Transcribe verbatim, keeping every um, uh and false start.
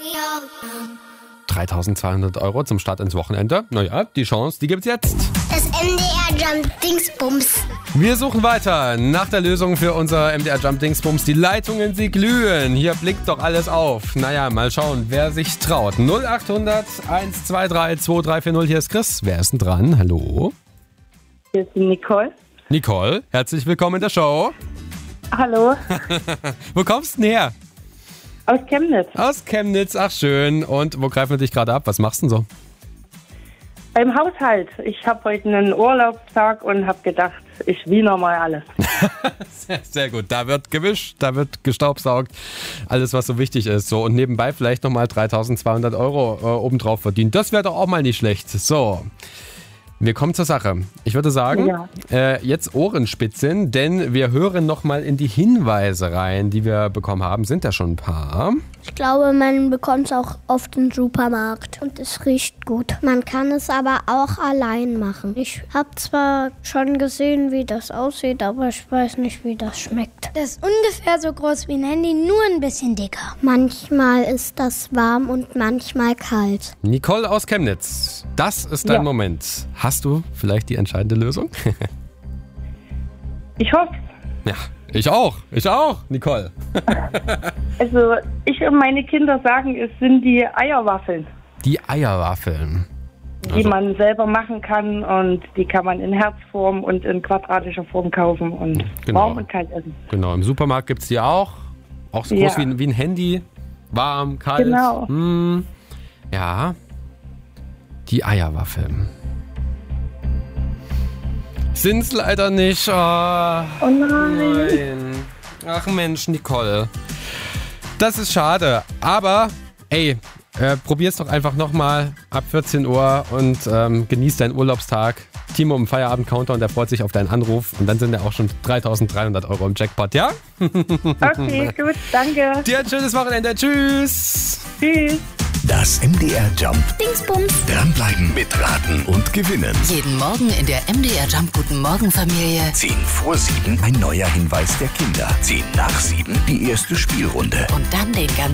dreitausendzweihundert Euro zum Start ins Wochenende. Naja, die Chance, die gibt's jetzt. Das M D R Jump Dingsbums. Wir suchen weiter nach der Lösung für unser M D R Jump Dingsbums. Die Leitungen, sie glühen. Hier blickt doch alles auf. Naja, mal schauen, wer sich traut. null achthundert eins zwei drei zwei drei vier null. Hier ist Chris. Wer ist denn dran? Hallo? Hier ist die Nicole. Nicole, herzlich willkommen in der Show. Hallo. Wo kommst du denn her? Aus Chemnitz. Aus Chemnitz, ach schön. Und wo greifen wir dich gerade ab? Was machst du denn so? Beim Haushalt. Ich habe heute einen Urlaubstag und habe gedacht, ich wiener mal alles. sehr, sehr gut. Da wird gewischt, da wird gestaubsaugt. Alles, was so wichtig ist. So, und nebenbei vielleicht nochmal dreitausendzweihundert Euro äh, obendrauf verdienen. Das wäre doch auch mal nicht schlecht. So. Wir kommen zur Sache. Ich würde sagen, Ja. äh, jetzt Ohrenspitzen, denn wir hören nochmal in die Hinweise rein, die wir bekommen haben. Sind da schon ein paar? Ich glaube, man bekommt es auch oft im Supermarkt und es riecht gut. Man kann es aber auch allein machen. Ich habe zwar schon gesehen, wie das aussieht, aber ich weiß nicht, wie das schmeckt. Das ist ungefähr so groß wie ein Handy, nur ein bisschen dicker. Manchmal ist das warm und manchmal kalt. Nicole aus Chemnitz, das ist dein Ja. Moment. Hast du vielleicht die entscheidende Lösung? Ich hoffe. Ja, ich auch. Ich auch, Nicole. Also ich und meine Kinder sagen, es sind die Eierwaffeln, Die Eierwaffeln. die Also- man selber machen kann und die kann man in Herzform und in quadratischer Form kaufen und Genau. warm und kalt essen. Genau, im Supermarkt gibt es die auch. Auch so groß Ja. wie, ein- wie ein Handy. Warm, kalt. Genau. Hm. Ja. Die Eierwaffeln. Sind's leider nicht. Oh, Oh nein. nein. Ach Mensch, Nicole. Das ist schade. Aber, ey, äh, probier's doch einfach nochmal ab vierzehn Uhr und ähm, genieß deinen Urlaubstag. Timo im Feierabend-Counter und der freut sich auf deinen Anruf. Und dann sind ja auch schon dreitausenddreihundert Euro im Jackpot, ja? Okay, gut, danke. Dir ein schönes Wochenende. Tschüss. Tschüss. Das M D R Jump. Dingsbums. Dranbleiben, mitraten und gewinnen. Jeden Morgen in der M D R Jump Guten Morgen Familie. Zehn vor sieben ein neuer Hinweis der Kinder. Zehn nach sieben die erste Spielrunde. Und dann den ganzen